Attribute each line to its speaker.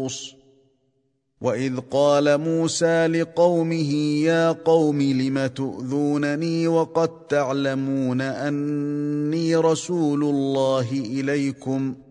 Speaker 1: منصوص. وإذ قال موسى لقومه يا قوم لم تؤذونني وقد تعلمون أني رسول الله إليكم